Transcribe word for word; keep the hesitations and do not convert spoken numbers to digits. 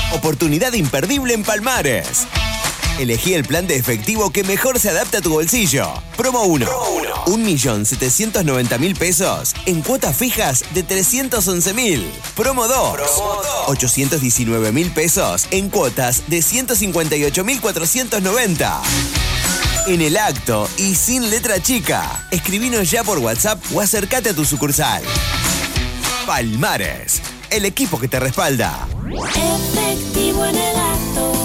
Oportunidad imperdible en Palmares. Elegí el plan de efectivo que mejor se adapta a tu bolsillo. Promo uno. un millón setecientos noventa mil pesos en cuotas fijas de trescientos once mil. Promo dos. ochocientos diecinueve mil pesos en cuotas de ciento cincuenta y ocho mil cuatrocientos noventa. En el acto y sin letra chica. Escribinos ya por WhatsApp o acércate a tu sucursal. Palmares, el equipo que te respalda. Efectivo en el acto.